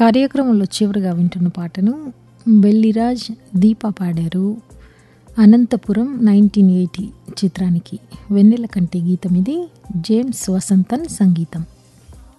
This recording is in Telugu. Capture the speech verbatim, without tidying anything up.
కార్యక్రమంలో చివరిగా వింటున్న పాటను బెల్లిరాజ్, దీప పాడారు. అనంతపురం నైన్టీన్ ఎయిటీ చిత్రానికి. వెన్నెల కంటి గీతం ఇది. జేమ్స్ వసంతన్ సంగీతం.